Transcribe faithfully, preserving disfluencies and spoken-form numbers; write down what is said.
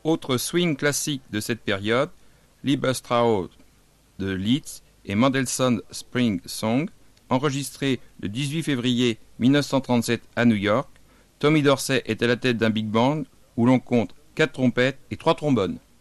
Autre swing classique de cette période, Liebestraum de Liszt et Mendelssohn Spring Song, enregistré le dix-huit février mille neuf cent trente-sept à New York. Tommy Dorsey est à la tête d'un big band où l'on compte quatre trompettes et trois trombones.